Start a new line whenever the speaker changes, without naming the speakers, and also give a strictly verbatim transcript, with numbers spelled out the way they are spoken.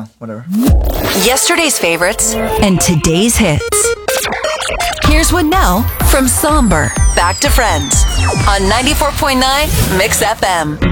whatever.
Yesterday's favorites and today's hits. Here's what now from Somber back to Friends on ninety-four point nine Mix F M.